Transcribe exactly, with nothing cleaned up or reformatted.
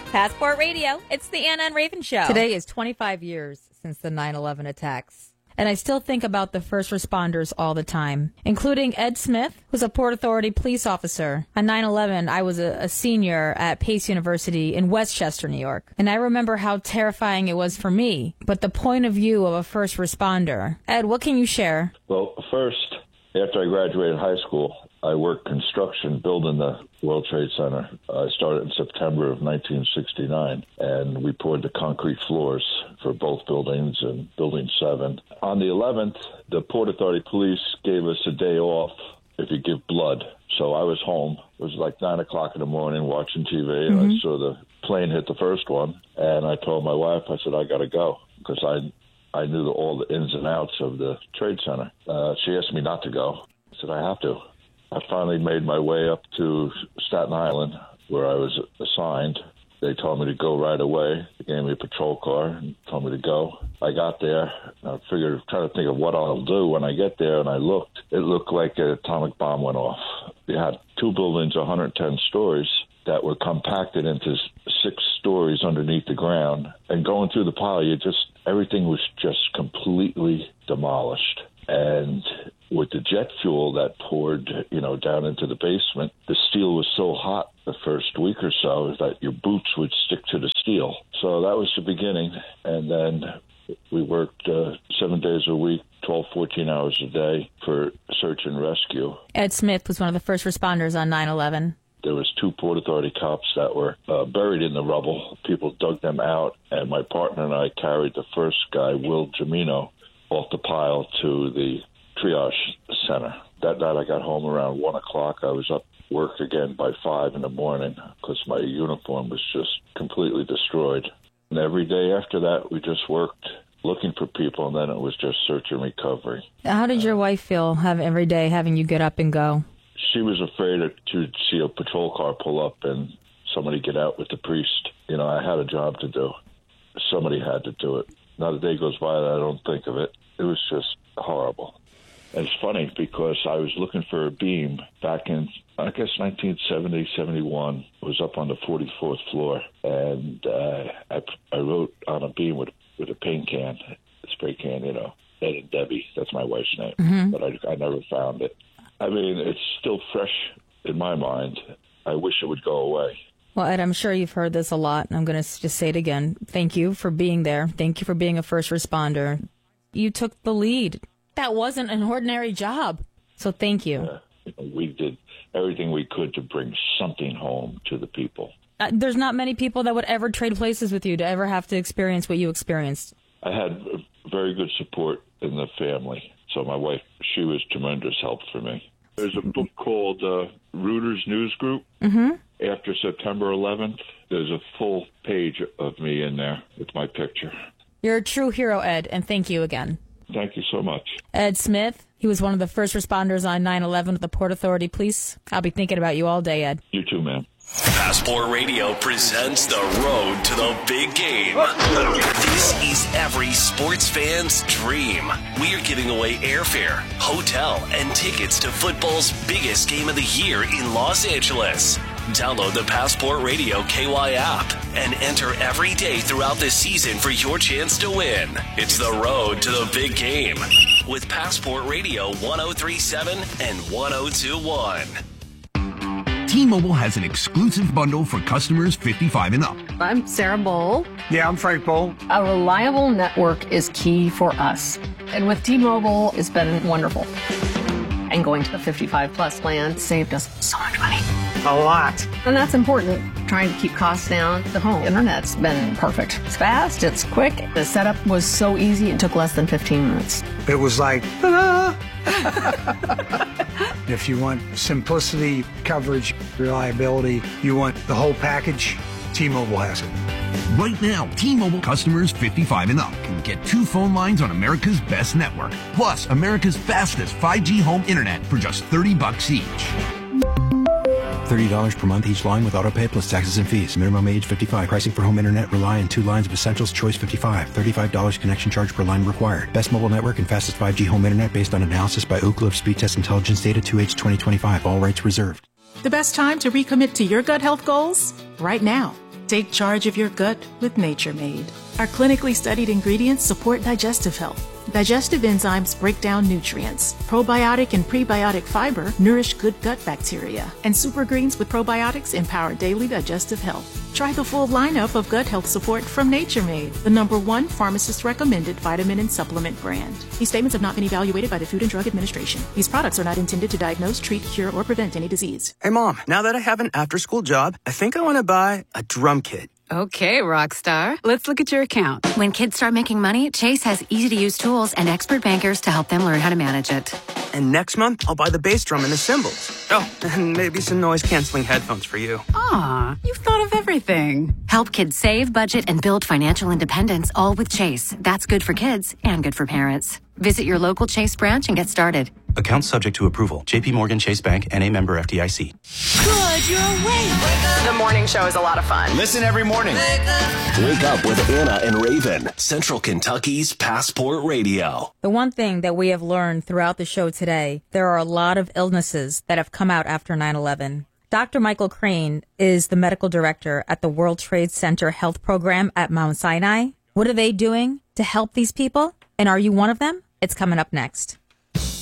Passport Radio. It's the Anna and Raven Show. Today is twenty-five years since the nine eleven attacks. And I still think about the first responders all the time, including Ed Smith, who's a Port Authority police officer. On nine eleven, I was a, a senior at Pace University in Westchester, New York. And I remember how terrifying it was for me, but the point of view of a first responder. Ed, what can you share? Well, first, after I graduated high school, I worked construction building the World Trade Center. I started in September of nineteen sixty-nine, and we poured the concrete floors for both buildings and Building seven. On the eleventh, the Port Authority Police gave us a day off if you give blood. So I was home. It was like nine o'clock in the morning watching T V, and mm-hmm. I saw the plane hit the first one, and I told my wife, I said, I got to go, because I I knew the, all the ins and outs of the Trade Center. Uh, she asked me not to go. I said, I have to. I finally made my way up to Staten Island, where I was assigned. They told me to go right away. They gave me a patrol car and told me to go. I got there. I figured, trying to think of what I'll do when I get there, and I looked. It looked like an atomic bomb went off. You had two buildings, one hundred ten stories, that were compacted into six stories underneath the ground. And going through the pile, you just everything was just completely demolished. And with the jet fuel that poured, you know, down into the basement, the steel was so hot the first week or so that your boots would stick to the steel. So that was the beginning. And then we worked uh, seven days a week, twelve, fourteen hours a day for search and rescue. Ed Smith was one of the first responders on nine eleven. There was two Port Authority cops that were uh, buried in the rubble. People dug them out, and my partner and I carried the first guy, Will Gemino, off the pile to the triage center. That night I got home around one o'clock. I was up work again by five in the morning because my uniform was just completely destroyed. And every day after that, we just worked looking for people, and then it was just search and recovery. How did your wife feel have every day having you get up and go? She was afraid to see a patrol car pull up and somebody get out with the priest. You know, I had a job to do. Somebody had to do it. Not a day goes by that I don't think of it. It was just horrible. And it's funny because I was looking for a beam back in, I guess, nineteen seventy, seventy-one. It was up on the forty-fourth floor. And uh, I, I wrote on a beam with, with a paint can, a spray can, you know, Ed and Debbie. That's my wife's name. Mm-hmm. But I, I never found it. I mean, it's still fresh in my mind. I wish it would go away. Well, Ed, I'm sure you've heard this a lot, and I'm going to just say it again. Thank you for being there. Thank you for being a first responder. You took the lead. That wasn't an ordinary job. So thank you. Uh, we did everything we could to bring something home to the people. Uh, there's not many people that would ever trade places with you to ever have to experience what you experienced. I had very good support in the family. So my wife, she was tremendous help for me. There's a book called uh, Reuters News Group. Mm-hmm. After September eleventh, there's a full page of me in there with my picture. You're a true hero, Ed, and thank you again. Thank you so much. Ed Smith, he was one of the first responders on nine eleven with the Port Authority Police. I'll be thinking about you all day, Ed. You too, man. Passport Radio presents the road to the big game. This is every sports fan's dream. We are giving away airfare, hotel, and tickets to football's biggest game of the year in Los Angeles. Download the Passport Radio K Y app and enter every day throughout the season for your chance to win. It's the road to the big game with Passport Radio one oh three point seven and one oh two point one. T-Mobile has an exclusive bundle for customers fifty-five and up. I'm Sarah Bowl. Yeah, I'm Frank Bowl. A reliable network is key for us. And with T-Mobile, it's been wonderful. And going to the fifty-five plus plan saved us so much money. A lot. And that's important. Trying to keep costs down. The home internet's been perfect. It's fast, it's quick. The setup was so easy, it took less than fifteen minutes. It was like, ta-da! If you want simplicity, coverage, reliability, you want the whole package, T-Mobile has it. Right now, T-Mobile customers fifty-five and up can get two phone lines on America's best network, plus America's fastest five G home internet for just thirty bucks each. thirty dollars per month each line with autopay plus taxes and fees. Minimum age fifty-five. Pricing for home internet rely on two lines of Essentials Choice fifty-five. thirty-five dollars connection charge per line required. Best mobile network and fastest five G home internet based on analysis by Ookla of Speed Test Intelligence Data two H twenty twenty-five. All rights reserved. The best time to recommit to your gut health goals? Right now. Take charge of your gut with Nature Made. Our clinically studied ingredients support digestive health. Digestive enzymes break down nutrients. Probiotic and prebiotic fiber nourish good gut bacteria. And super greens with probiotics empower daily digestive health. Try the full lineup of gut health support from Nature Made, the number one pharmacist-recommended vitamin and supplement brand. These statements have not been evaluated by the Food and Drug Administration. These products are not intended to diagnose, treat, cure, or prevent any disease. Hey, Mom, now that I have an after-school job, I think I want to buy a drum kit. Okay, Rockstar. Let's look at your account. When kids start making money, Chase has easy-to-use tools and expert bankers to help them learn how to manage it. And next month, I'll buy the bass drum and the cymbals. Oh, and maybe some noise-canceling headphones for you. Aw, you've thought of everything. Help kids save, budget, and build financial independence, all with Chase. That's good for kids and good for parents. Visit your local Chase branch and get started. Account subject to approval. J P Morgan Chase Bank, N A member F D I C. Good, you're awake. The morning show is a lot of fun. Listen every morning. Wake up with Anna and Raven, Central Kentucky's Passport Radio. The one thing that we have learned throughout the show today, there are a lot of illnesses that have come out after nine eleven. Doctor Michael Crane is the medical director at the World Trade Center Health Program at Mount Sinai. What are they doing to help these people? And are you one of them? It's coming up next.